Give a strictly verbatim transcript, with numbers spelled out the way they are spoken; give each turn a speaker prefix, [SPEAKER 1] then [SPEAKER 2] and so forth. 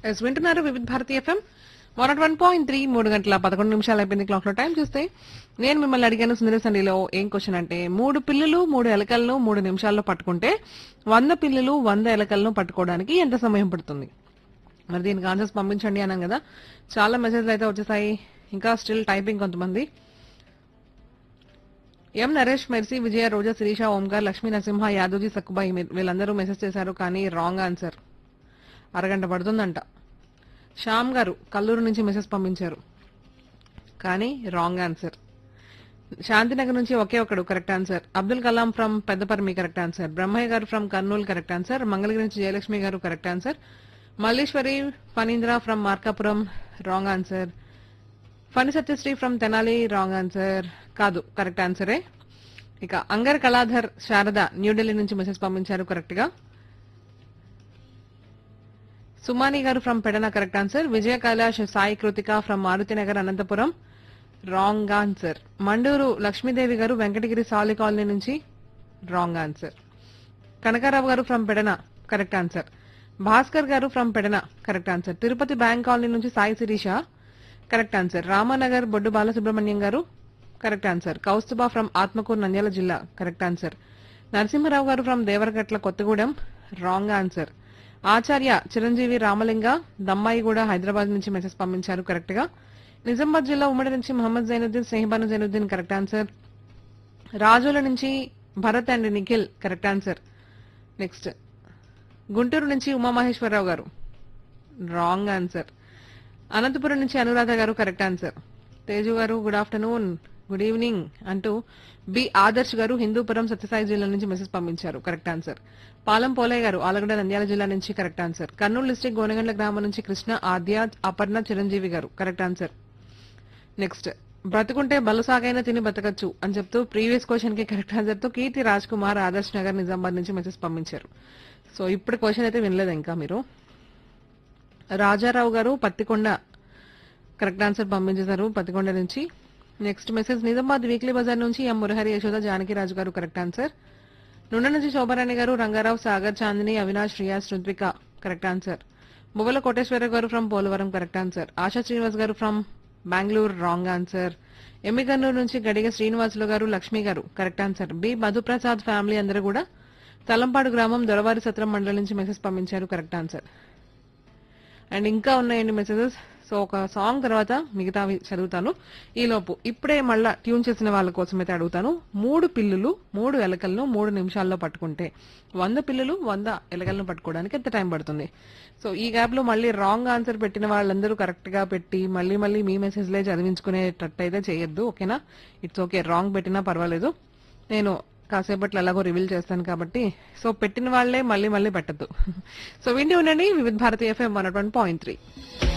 [SPEAKER 1] Yes వింటున్నారు వివిధ Bharati FM one one point three మూడు గంటల పదకొండు నిమిషాలు అయిపోయింది క్లాక్ లో. టైం చూస్తే నేను మిమ్మల్ని అడిగాను సుందర సండిలో ఏం క్వశ్చన్ అంటే, మూడు పిల్లులు మూడు ఎలకలను మూడు నిమిషాల్లో పట్టుకుంటే వంద పిల్లులు వంద ఎలకలను పట్టుకోవడానికి ఎంత సమయం పడుతుంది? మరి దీనికి ఆన్సర్స్ పంపించండి అన్నాం కదా, చాలా మెసేజ్లు అయితే వచ్చేసాయి. ఇంకా స్టిల్ టైపింగ్ కొంతమంది. ఎం నరేష్, మెర్సీ, విజయ, రోజా, శిరీష, ఓంకార్, లక్ష్మీ నరసింహ, యాదవ్జీ, సక్కుబాయి వీళ్ళందరూ మెసేజ్ చేశారు. కానీ రాంగ్ ఆన్సర్. అరగంట పడుతుందంట. శ్యామ్ గారు కల్లూరు నుంచి మెసేజ్ పంపించారు, కానీ రాంగ్ ఆన్సర్. శాంతినగర్ నుంచి ఒకే ఒకడు correct answer. Abdul Kalam from Peddaparmi correct answer. Brahmaiah గారు from Kurnool correct answer. Mangalagiri నుంచి జయలక్ష్మి గారు correct answer. Malleswari Phanindra from Markapuram wrong answer. Phani Satyasri from Tenali wrong answer కాదు, కరెక్ట్ ఆన్సరే. ఇక అంగర్ కళాధర్ శారద న్యూఢిల్లీ నుంచి మెసేజ్ పంపించారు కరెక్ట్ గా. సుమాని గారు from Pedana correct answer. Vijaya Kailash Sai Krittika from Maruthi Nagar Anantapuram wrong answer. Mandur Lakshmidevi గారు వెంకటగిరి సాలి కాలనీ నుంచి రాంగ్ ఆన్సర్. కనకారావు గారు from Pedana correct answer. Bhaskar గారు from Pedana correct answer. Tirupati bank colony నుంచి సాయి శిరీష కరెక్ట్ ఆన్సర్. రామానగర్ బొడ్డు బాలసుబ్రహ్మణ్యం గారు correct answer. Kaustubha from Atmakur Nandyal జిల్లా కరెక్ట్ ఆన్సర్. నరసింహరావు గారు from Devaragatla Kothagudem wrong answer. ఆచార్య చిరంజీవి రామలింగ దమ్మాయిగూడ హైదరాబాద్ నుంచి మెసేజ్ పంపించారు కరెక్ట్ గా. నిజామాబాద్ జిల్లా ఉమ్మడి నుంచి మహమ్మద్ జైనుద్దీన్, స్నేహబాను జైనుద్దీన్ కరెక్ట్ ఆన్సర్. రాజుల నుంచి Bharat and Nikhil correct answer. Next Guntur నుంచి ఉమామహేశ్వరరావు గారు రాంగ్ ఆన్సర్. అనంతపురం నుంచి అనురాధ గారు కరెక్ట్ ఆన్సర్. తేజు గారు గుడ్ ఆఫ్టర్నూన్, గుడ్ ఈవినింగ్ అంటూ బి ఆదర్శ్ గారు హిందూపురం సత్యసాయి జిల్లా నుంచి మెసేజ్ పంపించారు కరెక్ట్ ఆన్సర్. పాలం పోలయ్య గారు ఆలగడ్డ నంద్యాల జిల్లా నుంచి correct answer. Kurnool district Gonagandla గ్రామం నుంచి కృష్ణ, ఆద్య, అపర్ణ, చిరంజీవి గారు కరెక్ట్ ఆన్సర్. నెక్స్ట్ బ్రతుకుంటే బలసాగైనా తిని బతకచ్చు అని చెప్తూ ప్రీవియస్ క్వశ్చన్ కి కరెక్ట్ ఆన్సర్ తో కీర్తి రాజ్ కుమార్ ఆదర్శ్ నగర్ నిజామాబాద్ నుంచి మెసేజ్ పంపించారు. సో ఇప్పుడు క్వశ్చన్ అయితే వినలేదు ఇంకా మీరు. రాజారావు గారు పత్తికొండ కరెక్ట్ ఆన్సర్ పంపించేశారు పత్తికొండ నుంచి. Next message Nizamabad weekly Bazar నుంచి ఎం మురహరి యశోద జానకిరాజు గారు కరెక్ట్ ఆన్సర్. నుండ నుంచి శోభారాణి గారు, రంగారావు, సాగర్, చాందిని, అవినాష్, రియాజ్, రుద్విక కరెక్ట్ ఆన్సర్. బువ్వల కోటేశ్వర గారు from Polavaram correct answer. ASHA Srinivas గారు from Bengaluru wrong answer. Emmiganur నుంచి గడిగ శ్రీనివాసులు గారు, లక్ష్మి గారు correct answer. B Madhu Prasad family అందరూ కూడా తలంపాడు గ్రామం దొరవారి సత్రం మండలం నుంచి మెసేజ్ పంపించారు కరెక్ట్ ఆన్సర్. అండ్ ఇంకా ఉన్నాయండి మెసేజెస్. సో ఒక సాంగ్ తర్వాత మిగతావి చదువుతాను. ఈలోపు ఇప్పుడే మళ్ళా ట్యూన్ చేసిన వాళ్ళ కోసం అయితే అడుగుతాను. మూడు పిల్లులు మూడు ఎలకలను మూడు నిమిషాల్లో పట్టుకుంటే వంద పిల్లులు వంద ఎలకలను పట్టుకోవడానికి ఎంత టైం పడుతుంది? సో ఈ గ్యాప్ లో మళ్ళీ రాంగ్ ఆన్సర్ పెట్టిన వాళ్ళందరూ కరెక్ట్ గా పెట్టి మళ్ళీ మళ్ళీ మీ మెసేజ్లే చదివించుకునేటట్టు అయితే చేయొద్దు, ఓకేనా? ఇట్స్ ఓకే, రాంగ్ పెట్టినా పర్వాలేదు, నేను కాసేపట్లో ఎలాగో రివీల్ చేస్తాను కాబట్టి. సో పెట్టిన వాళ్లే మళ్ళీ మళ్ళీ పెట్టద్దు. సో వింటూ ఉండండి వివిధ Bharati FM one point three.